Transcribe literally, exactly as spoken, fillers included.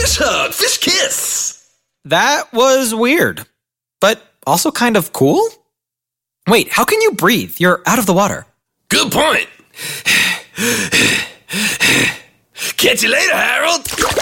Fish hug, fish kiss. That was weird, but also kind of cool. Wait, how can you breathe? You're out of the water. Good point. Catch you later, Harold.